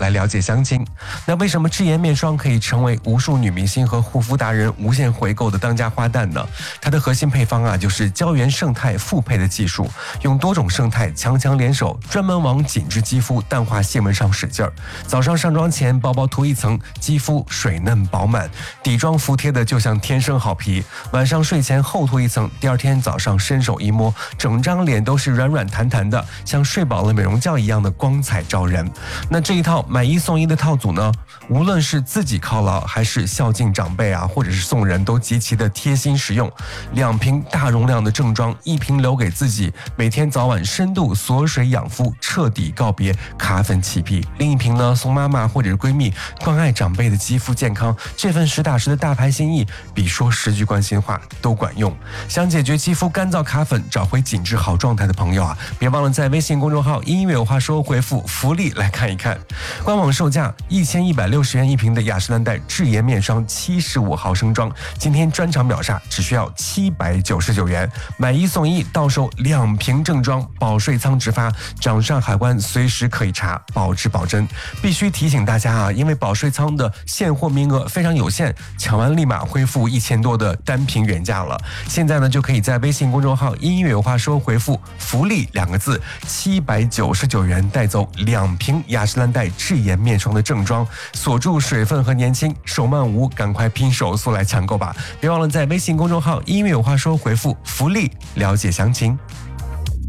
来了解详情。那为什么智妍面霜可以成为无数女明星和护肤达人无限回购的当家花旦呢？它的核心配方啊，就是胶原胜肽复配的技术，用多种胜肽强强联手，专门往紧致肌肤、淡化细纹上使劲儿。早上上妆前薄薄涂一层，肌肤水嫩饱满，底妆服帖的就像天生好皮；晚上睡前厚涂一层，第二天早上伸手一摸，整张脸都是软软弹弹的，像睡饱了美容觉一样的光彩照人。那这一套买一送一的套组呢，无论是自己犒劳还是孝敬长辈啊，或者是送人，都极其的贴心实用。2瓶大容量的正装，1瓶留给自己，每天早晚深度锁水养肤，彻底告别卡粉起皮；另一瓶呢，送妈妈或者是闺蜜，关爱长辈的肌肤健康。这份实打实的大牌心意，比说10句关心话都管用。想解决肌肤干燥卡粉，找回紧致好状态的朋友啊，别忘了在微信公众号音乐有话说回复福利来看一看。官网售价1160元1瓶的雅诗兰黛智妍面霜75毫升装，今天专场秒杀，只需要799元，买一送一，到手2瓶正装，保税仓直发，掌上海关随时可以查，保质保真。必须提醒大家啊，因为保税仓的现货名额非常有限，抢完立马恢复1000多的单瓶原价了。现在呢，就可以在微信公众号音乐有话说回复福利2个字，799元带走2瓶雅诗兰黛智妍面霜的正装，锁住水分和年轻，手慢无，赶快拼手速来抢购吧！别忘了在微信公众号音乐有话说回复福利了解详情。